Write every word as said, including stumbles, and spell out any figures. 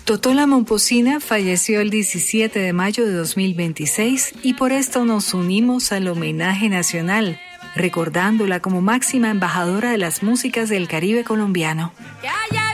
Totola Momposina falleció el diecisiete de mayo de dos mil veintiséis y por esto nos unimos al homenaje nacional, recordándola como máxima embajadora de las músicas del Caribe colombiano.